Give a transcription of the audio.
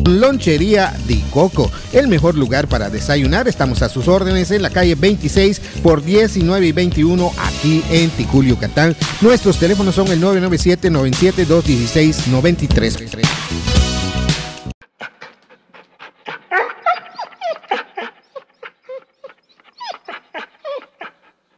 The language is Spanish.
Lonchería Di Coco, el mejor lugar para desayunar. Estamos a sus órdenes en la calle 26 por 19 y 21 aquí en Ticul, Yucatán. Nuestros teléfonos son el 997-97-216-93.